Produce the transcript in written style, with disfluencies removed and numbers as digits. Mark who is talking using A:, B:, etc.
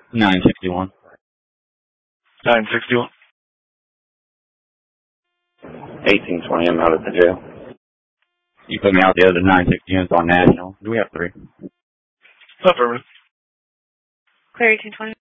A: 961.
B: 961.
C: 1820, I'm out of the jail.
A: You put me out the other 960 units on National. Do we have 3?
B: Affirmative.
D: Clear 1820.